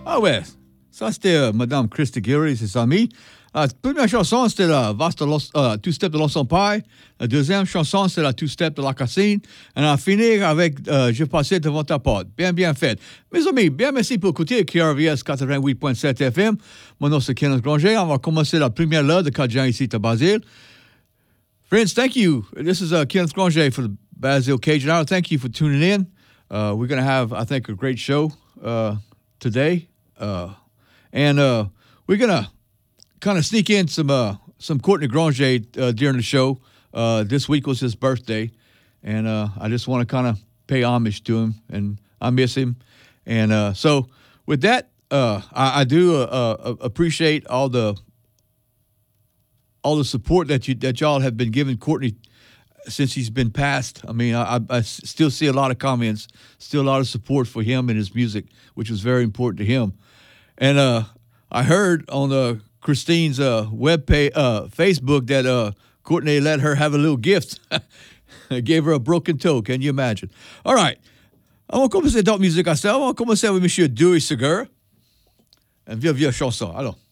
Ah ouais, ça c'était Madame Christy Gary, ses amis. Première chanson, c'était la Two-Step de Los Pie. La deuxième chanson, c'est la Two-Step de la Cassine. Et on a fini avec Je passais devant ta porte. Bien, bien fait. Mes amis, bien merci pour écouter KRVS 88.7 FM. Mon nom, c'est Kenneth Granger. On va commencer la première heure de Cajun ici à Basile. Friends, thank you. This is Kenneth Granger for the Basile Cajun Hour. Thank you for tuning in. We're going to have, I think, a great show today. And we're going to kind of sneak in some Courtney Granger during the show. This week was his birthday, and I just want to kind of pay homage to him, and I miss him. And so with that, I do appreciate all the support that y'all have been giving Courtney since he's been passed. I mean, I still see a lot of comments, still a lot of support for him and his music, which was very important to him. And I heard on Christine's Facebook that Courtney let her have a little gift. Gave her a broken toe. Can you imagine? All right. On va commencer d'autres musiques à ça. On va commencer avec M. Dewey Segura. Une vieille chanson. Alors.